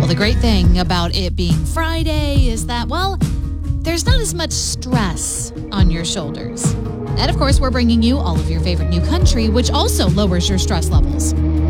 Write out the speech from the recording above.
the great thing about it being Friday is that, well, there's not as much stress on your shoulders. And of course, we're bringing you all of your favorite new country, which also lowers your stress levels.